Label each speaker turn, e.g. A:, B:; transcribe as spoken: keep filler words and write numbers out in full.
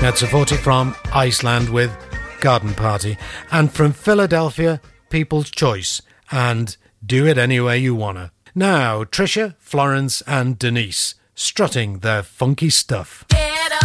A: That's a forty from Iceland with Garden Party. And from Philadelphia, People's Choice and Do It Any Way You Wanna. Now, Trisha, Florence and Denise strutting their funky stuff.